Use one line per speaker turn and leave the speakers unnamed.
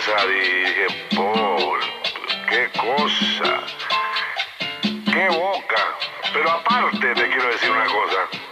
pasada y dije, Paul, qué cosa, qué boca. Pero aparte te quiero decir una cosa.